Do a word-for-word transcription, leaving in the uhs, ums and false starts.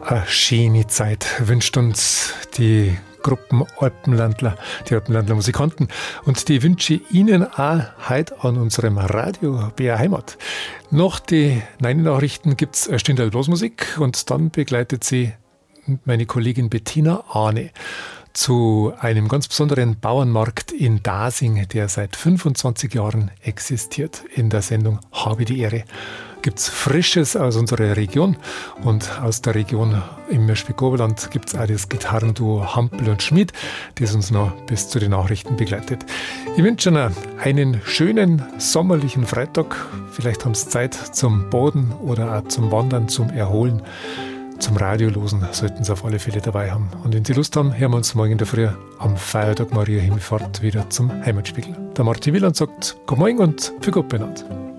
Eine schöne Zeit wünscht uns die Gruppen Alpenlandler, die Alpenlandler Musikanten. Und die wünsche ich Ihnen auch heute an unserem Radio B R Heimat. Nach den Nein-Nachrichten gibt es eine Stunde Blasmusik und dann begleitet sie meine Kollegin Bettina Ahne zu einem ganz besonderen Bauernmarkt in Dasing, der seit fünfundzwanzig Jahren existiert. In der Sendung Habe die Ehre gibt es Frisches aus unserer Region und aus der Region im Mörspiel-Oberland gibt es auch das Gitarrenduo Hampel und Schmid, das uns noch bis zu den Nachrichten begleitet. Ich wünsche Ihnen einen schönen sommerlichen Freitag. Vielleicht haben Sie Zeit zum Baden oder auch zum Wandern, zum Erholen. Zum Radiolosen sollten Sie auf alle Fälle dabei haben. Und wenn Sie Lust haben, hören wir uns morgen in der Früh am Feiertag Maria Himmelfahrt wieder zum Heimatspiegel. Der Martin Wieland sagt Guten Morgen und viel Gott benannt.